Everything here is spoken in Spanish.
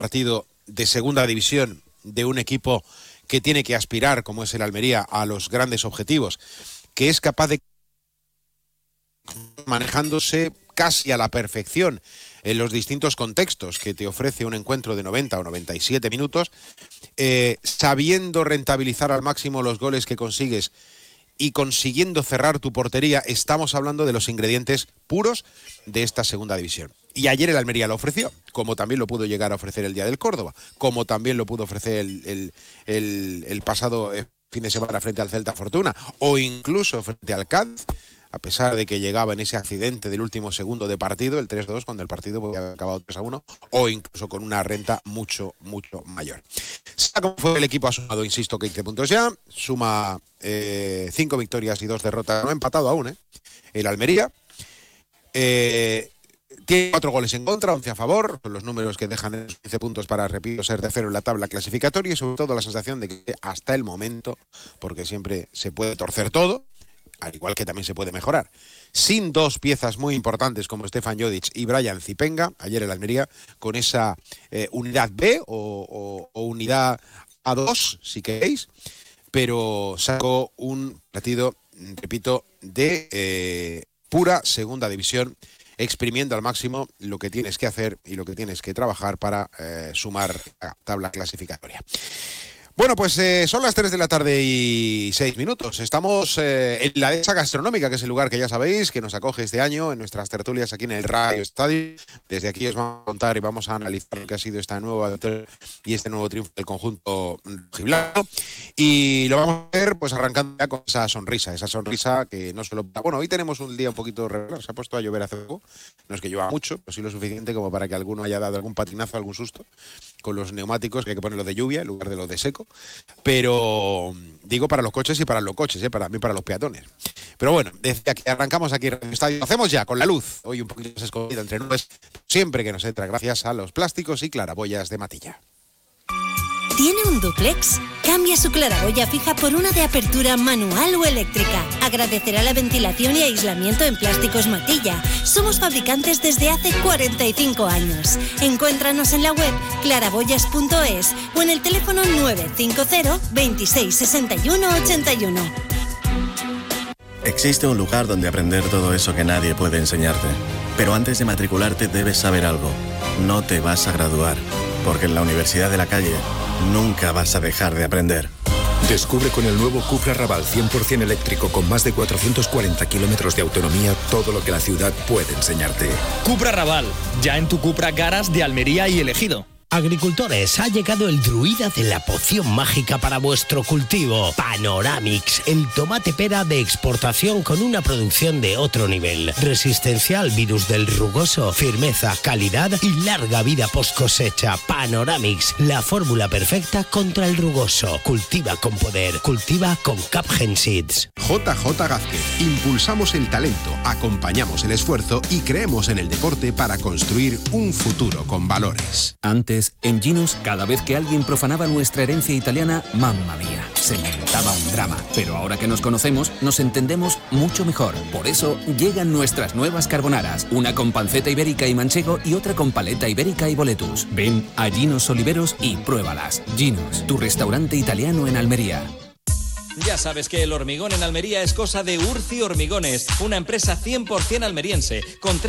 partido de segunda división de un equipo que tiene que aspirar, como es el Almería, a los grandes objetivos, que es capaz de manejándose casi a la perfección en los distintos contextos que te ofrece un encuentro de 90 o 97 minutos, sabiendo rentabilizar al máximo los goles que consigues y consiguiendo cerrar tu portería. Estamos hablando de los ingredientes puros de esta segunda división. Y ayer el Almería lo ofreció, como también lo pudo llegar a ofrecer el día del Córdoba, como también lo pudo ofrecer el pasado fin de semana frente al Celta Fortuna, o incluso frente al Cádiz, a pesar de que llegaba en ese accidente del último segundo de partido, el 3-2, cuando el partido podía haber acabado 3-1, o incluso con una renta mucho, mucho mayor. Como fue el equipo, ha sumado, insisto, 15 puntos ya, suma 5 victorias y 2 derrotas, no ha empatado aún, el Almería. Tiene 4 goles en contra, 11 a favor, son los números que dejan 15 puntos para, repito, ser tercero en la tabla clasificatoria, y sobre todo la sensación de que hasta el momento, porque siempre se puede torcer todo, al igual que también se puede mejorar, sin dos piezas muy importantes como Stefan Jodic y Brian Zipenga, ayer el Almería, con esa unidad B o unidad A2, si queréis, pero sacó un partido, repito, de pura segunda división, exprimiendo al máximo lo que tienes que hacer y lo que tienes que trabajar para sumar a tabla clasificatoria. Bueno, pues son las 3 de la tarde y 6 minutos. Estamos en la Dehesa Gastronómica, que es el lugar que ya sabéis, que nos acoge este año en nuestras tertulias aquí en el Radio Estadio. Desde aquí os vamos a contar y vamos a analizar lo que ha sido esta nueva victoria y este nuevo triunfo del conjunto rojiblanco. Y lo vamos a hacer pues arrancando ya con esa sonrisa que no solo... Bueno, hoy tenemos un día un poquito regular, se ha puesto a llover hace poco, no es que llueva mucho, pero sí lo suficiente como para que alguno haya dado algún patinazo, algún susto con los neumáticos, que hay que ponerlos de lluvia en lugar de los de seco. Pero digo para los coches y para los coches, para mí, para los peatones. Pero bueno, desde que arrancamos aquí en el estadio, lo hacemos ya con la luz, hoy un poquito más escondida entre nubes, siempre que nos entra gracias a los plásticos y claraboyas de Matilla. ¿Tiene un dúplex? Cambia su claraboya fija por una de apertura manual o eléctrica. Agradecerá la ventilación y aislamiento en Plásticos Matilla. Somos fabricantes desde hace 45 años. Encuéntranos en la web claraboyas.es o en el teléfono 950 26 61 81. Existe un lugar donde aprender todo eso que nadie puede enseñarte. Pero antes de matricularte debes saber algo. No te vas a graduar, porque en la Universidad de la Calle nunca vas a dejar de aprender. Descubre con el nuevo Cupra Raval 100% eléctrico con más de 440 kilómetros de autonomía todo lo que la ciudad puede enseñarte. Cupra Raval, ya en tu Cupra Garage de Almería y Elegido. Agricultores, ha llegado el druida de la poción mágica para vuestro cultivo. Panoramix, el tomate pera de exportación con una producción de otro nivel. Resistencia al virus del rugoso, firmeza, calidad y larga vida post cosecha. Panoramix, la fórmula perfecta contra el rugoso. Cultiva con poder, cultiva con Capgen Seeds. JJ Gázquez, impulsamos el talento, acompañamos el esfuerzo y creemos en el deporte para construir un futuro con valores. Antes, en Ginos, cada vez que alguien profanaba nuestra herencia italiana, mamma mía, se montaba un drama. Pero ahora que nos conocemos, nos entendemos mucho mejor. Por eso, llegan nuestras nuevas carbonaras. Una con panceta ibérica y manchego y otra con paleta ibérica y boletus. Ven a Ginos Oliveros y pruébalas. Ginos, tu restaurante italiano en Almería. Ya sabes que el hormigón en Almería es cosa de Urci Hormigones, una empresa 100% almeriense, con